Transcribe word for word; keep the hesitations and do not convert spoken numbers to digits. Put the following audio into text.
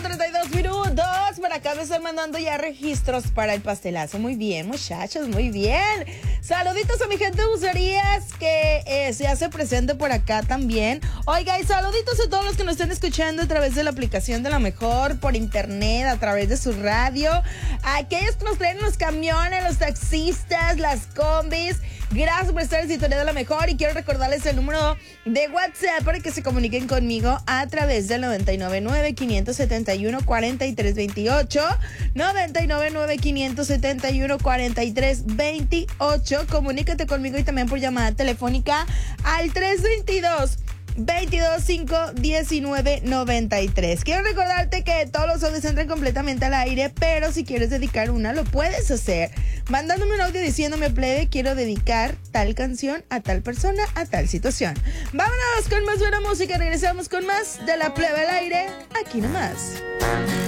treinta y dos minutos. Por acá me están mandando ya registros para el pastelazo. Muy bien, muchachos, muy bien. Saluditos a mi gente de Bucerías que eh, se hace presente por acá también. Oiga, y saluditos a todos los que nos estén escuchando a través de la aplicación de La Mejor, por internet, a través de su radio. A aquellos que nos traen los camiones, los taxistas, las combis. Gracias por estar en sintonía de La Mejor y quiero recordarles el número de WhatsApp para que se comuniquen conmigo a través del noventa y nueve nueve, quinientos setenta y uno, cuarenta y tres veintiocho, noventa y nueve nueve, quinientos setenta y uno, cuarenta y tres veintiocho. Comunícate conmigo y también por llamada telefónica al tres veintidós, veintidós cinco, diecinueve noventa y tres. Quiero recordarte que todos los audios entran completamente al aire, pero si quieres dedicar una, lo puedes hacer mandándome un audio diciéndome: plebe, quiero dedicar tal canción a tal persona, a tal situación. Vámonos con más buena música, regresamos con más de La Plebe al aire, aquí nomás.